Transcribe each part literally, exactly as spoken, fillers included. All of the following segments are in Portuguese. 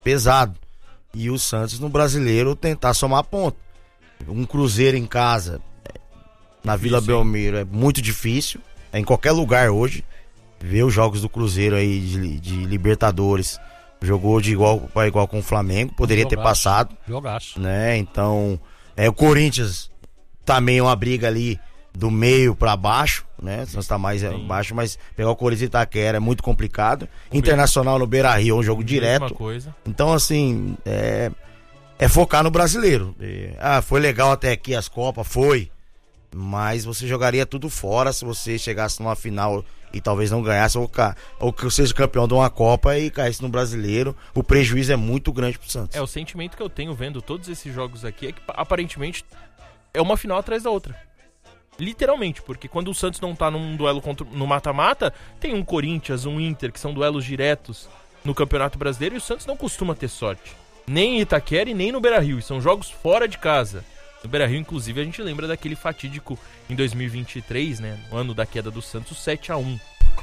pesado. E o Santos no Brasileiro tentar somar ponto. Um Cruzeiro em casa, na Vila Isso, Belmiro, é muito difícil. É em qualquer lugar hoje. Ver os jogos do Cruzeiro aí de, de Libertadores. Jogou de igual para igual com o Flamengo. Poderia Jogaço. ter passado. Jogaço. Né? Então, é, o Corinthians também é uma briga ali do meio para baixo, né? Santos tá mais Sim. baixo, mas pegar o Corinthians e Itaquera é muito complicado. O Internacional no Beira-Rio é um jogo direto. Coisa. Então, assim, é, é focar no brasileiro. É, ah, foi legal até aqui as Copas, foi. Mas você jogaria tudo fora se você chegasse numa final e talvez não ganhasse, ou, ou que seja campeão de uma Copa e caísse no brasileiro. O prejuízo é muito grande pro Santos. É, o sentimento que eu tenho vendo todos esses jogos aqui é que aparentemente é uma final atrás da outra. Literalmente, porque quando o Santos não tá num duelo contra, no mata-mata, tem um Corinthians, um Inter, que são duelos diretos no Campeonato Brasileiro, e o Santos não costuma ter sorte. Nem em Itaquera e nem no Beira-Rio, e são jogos fora de casa. No Beira-Rio, inclusive, a gente lembra daquele fatídico em dois mil e vinte e três, né, no ano da queda do Santos, sete a um.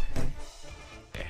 É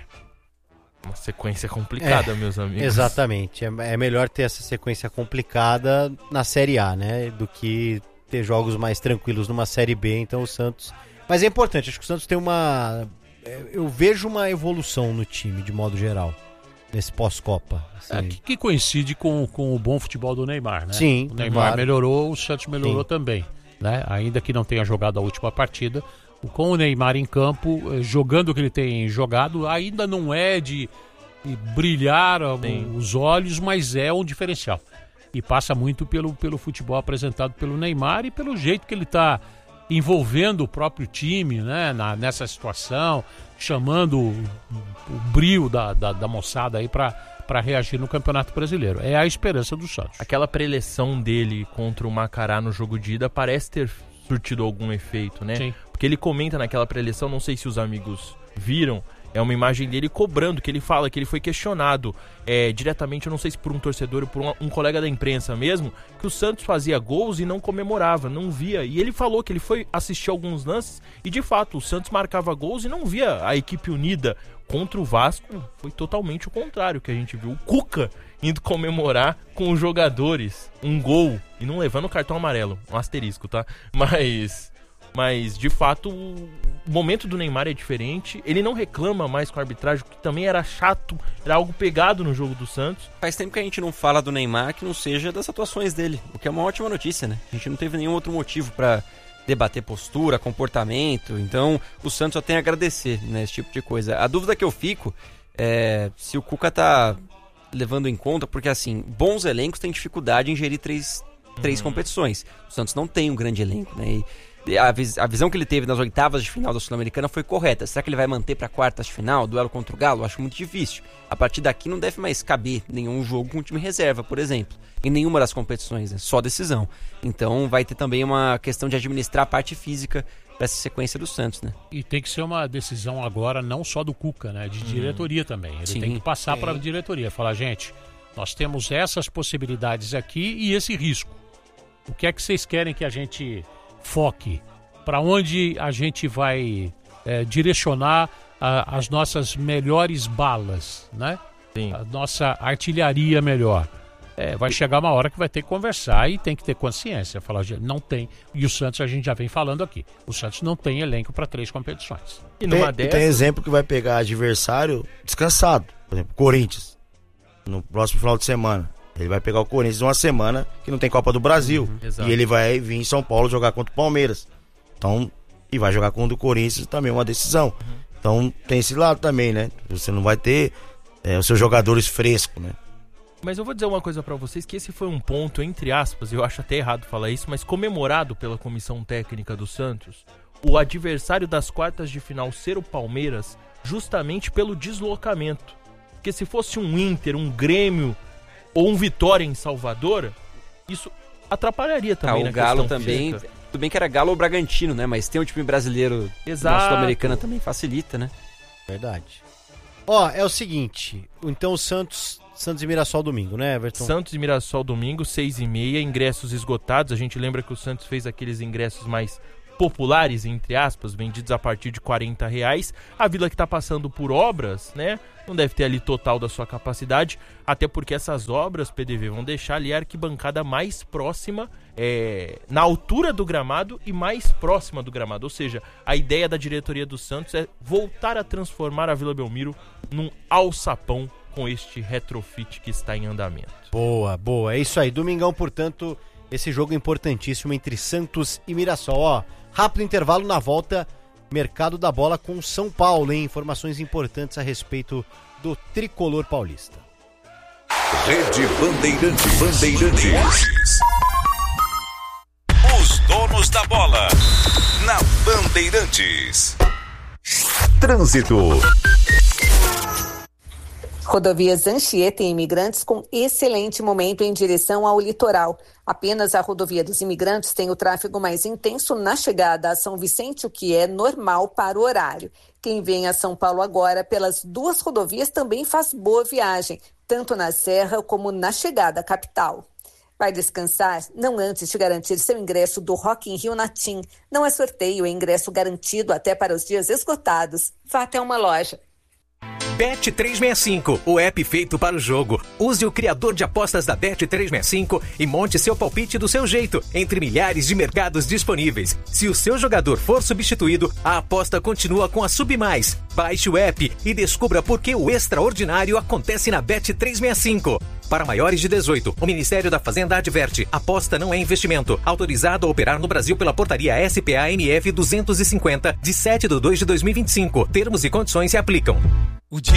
uma sequência complicada, é, meus amigos. Exatamente, é, é melhor ter essa sequência complicada na Série A, né, do que ter jogos mais tranquilos numa Série B. Então o Santos... Mas é importante, acho que o Santos tem uma... Eu vejo uma evolução no time, de modo geral, nesse pós-Copa. Assim. É, que, que coincide com, com o bom futebol do Neymar, né? Sim, o Neymar claro. melhorou, o Santos melhorou Sim. também, né? Ainda que não tenha jogado a última partida, com o Neymar em campo, jogando o que ele tem jogado, ainda não é de, de brilhar Sim. os olhos, mas é um diferencial. E passa muito pelo, pelo futebol apresentado pelo Neymar e pelo jeito que ele está envolvendo o próprio time, né, na, nessa situação, chamando o, o brio da, da, da moçada aí para reagir no Campeonato Brasileiro. É a esperança do Santos. Aquela preleção dele contra o Macará no jogo de ida parece ter surtido algum efeito, né? Sim. Porque ele comenta naquela preleção, não sei se os amigos viram, é uma imagem dele cobrando, que ele fala que ele foi questionado é, diretamente, eu não sei se por um torcedor ou por um, um colega da imprensa mesmo, que o Santos fazia gols e não comemorava, não via. E ele falou que ele foi assistir alguns lances e, de fato, o Santos marcava gols e não via a equipe unida. Contra o Vasco, foi totalmente o contrário que a gente viu. O Cuca indo comemorar com os jogadores um gol e não levando o cartão amarelo. Um asterisco, tá? Mas... Mas, de fato, o momento do Neymar é diferente. Ele não reclama mais com a arbitragem, que também era chato, era algo pegado no jogo do Santos. Faz tempo que a gente não fala do Neymar que não seja das atuações dele, o que é uma ótima notícia, né? A gente não teve nenhum outro motivo para debater postura, comportamento. Então, o Santos só tem a agradecer, né, esse tipo de coisa. A dúvida que eu fico é se o Cuca tá levando em conta, porque, assim, bons elencos têm dificuldade em gerir três, três uhum. competições. O Santos não tem um grande elenco, né? E A, vis- a visão que ele teve nas oitavas de final da Sul-Americana foi correta. Será que ele vai manter para quartas de final, duelo contra o Galo? Eu acho muito difícil. A partir daqui não deve mais caber nenhum jogo com time reserva, por exemplo, em nenhuma das competições, né? Só decisão. Então vai ter também uma questão de administrar a parte física para essa sequência do Santos, né? E tem que ser uma decisão agora não só do Cuca, né? De diretoria hum. também. Ele Sim. tem que passar para a diretoria, falar, gente, nós temos essas possibilidades aqui e esse risco. O que é que vocês querem que a gente foque? Para onde a gente vai é, direcionar a, as nossas melhores balas, né? Sim. A nossa artilharia melhor. É, vai chegar uma hora que vai ter que conversar e tem que ter consciência. Falar, não tem. E o Santos, a gente já vem falando aqui. O Santos não tem elenco para três competições. E, numa tem, dessas... e tem exemplo que vai pegar adversário descansado. Por exemplo, Corinthians. No próximo final de semana. Ele vai pegar o Corinthians uma semana que não tem Copa do Brasil. Uhum, e ele vai vir em São Paulo jogar contra o Palmeiras. Então, e vai jogar contra o Corinthians também, uma decisão. Uhum. Então, tem esse lado também, né? Você não vai ter é, os seus jogadores frescos, né? Mas eu vou dizer uma coisa pra vocês, que esse foi um ponto, entre aspas, eu acho até errado falar isso, mas comemorado pela comissão técnica do Santos, o adversário das quartas de final ser o Palmeiras, justamente pelo deslocamento. Porque se fosse um Inter, um Grêmio ou um Vitória em Salvador, isso atrapalharia também ah, na o Galo questão também, física. Tudo bem que era Galo ou Bragantino, né? Mas tem um time brasileiro Exato. na Sul-Americana também facilita, né? Verdade. Ó, é o seguinte, então o Santos... Santos e Mirassol domingo, né, Everton? Santos e Mirassol domingo, seis e meia, ingressos esgotados. A gente lembra que o Santos fez aqueles ingressos mais populares, entre aspas, vendidos a partir de quarenta reais. A Vila que está passando por obras, né, não deve ter ali total da sua capacidade, até porque essas obras, P D V, vão deixar ali a arquibancada mais próxima, é, na altura do gramado e mais próxima do gramado. Ou seja, a ideia da diretoria do Santos é voltar a transformar a Vila Belmiro num alçapão com este retrofit que está em andamento. Boa, boa. É isso aí. Domingão, portanto, esse jogo importantíssimo entre Santos e Mirassol. Ó, rápido intervalo, na volta, mercado da bola com São Paulo, hein? Informações importantes a respeito do tricolor paulista. Rede Bandeirantes. Bandeirantes. Os donos da bola. Na Bandeirantes. Trânsito. Rodovias Anchieta e Imigrantes com excelente momento em direção ao litoral. Apenas a rodovia dos Imigrantes tem o tráfego mais intenso na chegada a São Vicente, o que é normal para o horário. Quem vem a São Paulo agora pelas duas rodovias também faz boa viagem, tanto na Serra como na chegada à capital. Vai descansar? Não antes de garantir seu ingresso do Rock in Rio na TIM. Não é sorteio, é ingresso garantido até para os dias esgotados. Vá até uma loja. Bet trezentos e sessenta e cinco, o app feito para o jogo. Use o criador de apostas da Bet trezentos e sessenta e cinco e monte seu palpite do seu jeito, entre milhares de mercados disponíveis. Se o seu jogador for substituído, a aposta continua com a Submais. Baixe o app e descubra por que o extraordinário acontece na Bet trezentos e sessenta e cinco. Para maiores de dezoito, o Ministério da Fazenda adverte: aposta não é investimento. Autorizado a operar no Brasil pela portaria S P A M F duzentos e cinquenta, de sete de dois de dois mil e vinte e cinco. Termos e condições se aplicam. O dia